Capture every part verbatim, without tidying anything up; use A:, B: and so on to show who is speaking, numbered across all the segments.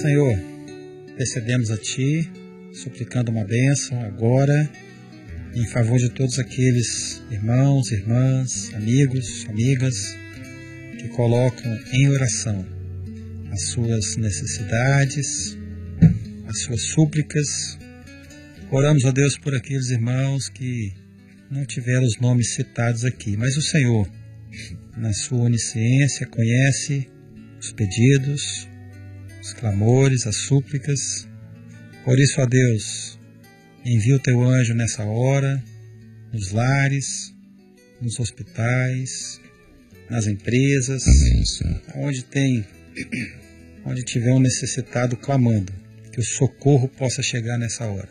A: Senhor, intercedemos a Ti, suplicando uma bênção agora, em favor de todos aqueles irmãos, irmãs, amigos, amigas, que colocam em oração as suas necessidades, as suas súplicas. Oramos, ó Deus, por aqueles irmãos que não tiveram os nomes citados aqui, mas o Senhor, na sua onisciência, conhece os pedidos, os clamores, as súplicas. Por isso, ó Deus, envia o Teu anjo nessa hora, nos lares, nos hospitais, nas empresas, onde tem, onde tiver um necessitado clamando, que o socorro possa chegar nessa hora.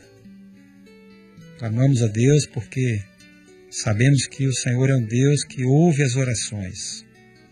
A: Clamamos a Deus porque sabemos que o Senhor é um Deus que ouve as orações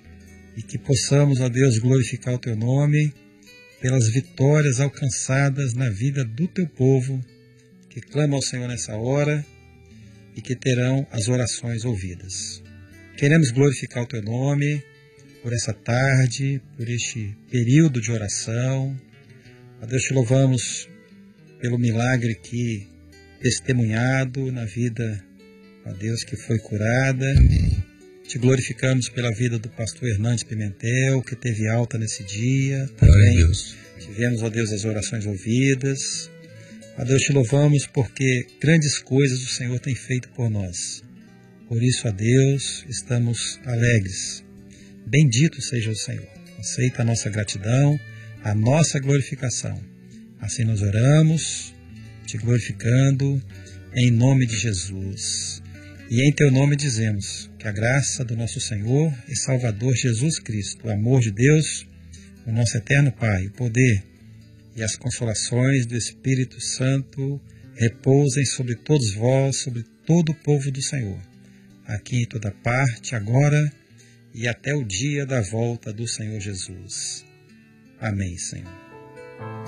A: e que possamos, ó Deus, glorificar o Teu nome pelas vitórias alcançadas na vida do Teu povo que clama ao Senhor nessa hora e que terão as orações ouvidas. Queremos glorificar o Teu nome por essa tarde, por este período de oração. Ó Deus, Te louvamos pelo milagre que testemunhado na vida, ó Deus, que foi curada. Te glorificamos pela vida do pastor Hernandes Pimentel, que teve alta nesse dia. Também tivemos, ó Deus, as orações ouvidas. Ó Deus, Te louvamos porque grandes coisas o Senhor tem feito por nós. Por isso, ó Deus, estamos alegres. Bendito seja o Senhor. Aceita a nossa gratidão, a nossa glorificação. Assim nós oramos, Te glorificando, em nome de Jesus. E em Teu nome dizemos que a graça do nosso Senhor e Salvador Jesus Cristo, o amor de Deus, o nosso eterno Pai, o poder e as consolações do Espírito Santo repousem sobre todos vós, sobre todo o povo do Senhor, aqui em toda parte, agora e até o dia da volta do Senhor Jesus. Amém, Senhor.